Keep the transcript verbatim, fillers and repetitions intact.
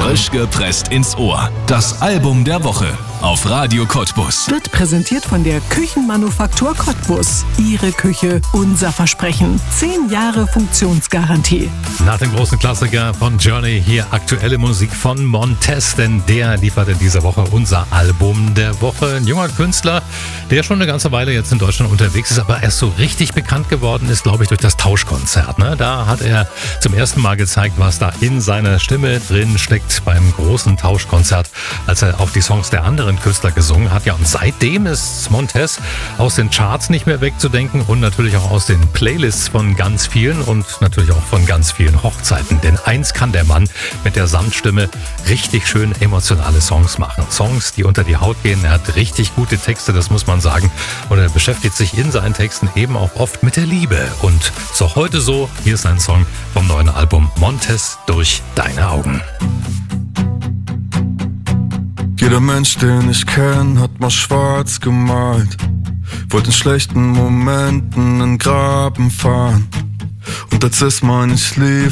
Frisch gepresst ins Ohr. Das Album der Woche auf Radio Cottbus. Wird präsentiert von der Küchenmanufaktur Cottbus. Ihre Küche, unser Versprechen. Zehn Jahre Funktionsgarantie. Nach dem großen Klassiker von Journey hier aktuelle Musik von Montez, denn der liefert in dieser Woche unser Album der Woche. Ein junger Künstler, der schon eine ganze Weile jetzt in Deutschland unterwegs ist, aber erst so richtig bekannt geworden ist, glaube ich, durch das Tauschkonzert. Ne? Da hat er zum ersten Mal gezeigt, was da in seiner Stimme drin steckt beim großen Tauschkonzert, als er auf die Songs der anderen Künstler gesungen hat. Ja, und seitdem ist Montez aus den Charts nicht mehr wegzudenken und natürlich auch aus den Playlists von ganz vielen und natürlich auch von ganz vielen Hochzeiten. Denn eins kann der Mann mit der Samtstimme: richtig schön emotionale Songs machen. Songs, die unter die Haut gehen. Er hat richtig gute Texte, das muss man sagen. Und er beschäftigt sich in seinen Texten eben auch oft mit der Liebe. Und so heute so, hier ist ein Song vom neuen Album Montez, Durch deine Augen. Jeder Mensch, den ich kenn, hat mal schwarz gemalt. Wollte in schlechten Momenten in den Graben fahren. Und als es mal nicht lief,